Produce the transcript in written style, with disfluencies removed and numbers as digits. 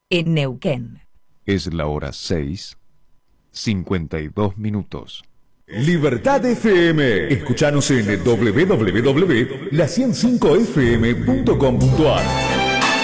en Neuquén. Es la hora 6:52. Libertad FM. Escuchanos en www.la105fm.com.ar.